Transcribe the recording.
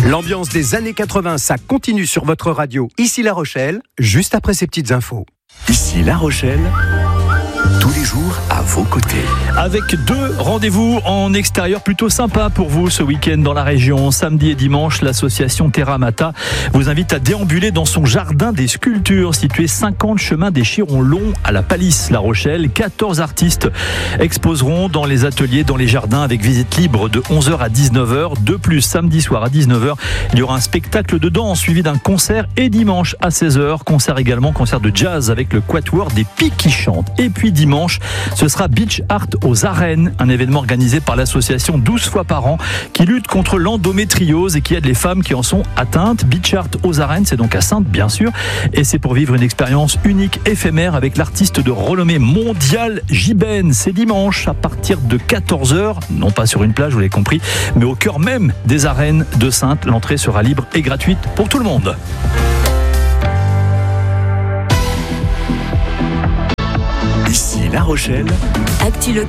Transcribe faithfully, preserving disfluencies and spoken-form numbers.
L'ambiance des années quatre-vingts, ça continue sur votre radio. Ici La Rochelle, juste après ces petites infos. Ici La Rochelle, tous les jours à vos côtés. Avec deux rendez-vous en extérieur plutôt sympas pour vous ce week-end dans la région. Samedi et dimanche, l'association Terra Mata vous invite à déambuler dans son jardin des sculptures situé cinquante chemin des Chirons-Longs à la Palisse, La Rochelle. quatorze artistes exposeront dans les ateliers, dans les jardins avec visite libre de onze heures à dix-neuf heures. De plus, samedi soir à dix-neuf heures, il y aura un spectacle de danse suivi d'un concert et dimanche à seize heures, concert également, concert de jazz avec le quatuor des Pics qui chantent. Et puis dimanche, ce sera Beach Art aux Arènes, un événement organisé par l'association douze fois par an qui lutte contre l'endométriose et qui aide les femmes qui en sont atteintes. Beach Art aux Arènes, c'est donc à Saintes bien sûr, et c'est pour vivre une expérience unique, éphémère avec l'artiste de renommée mondiale J-Ben. C'est dimanche à partir de quatorze heures, non pas sur une plage, vous l'avez compris, mais au cœur même des arènes de Saintes. L'entrée sera libre et gratuite pour tout le monde. Ici La Rochelle. Actu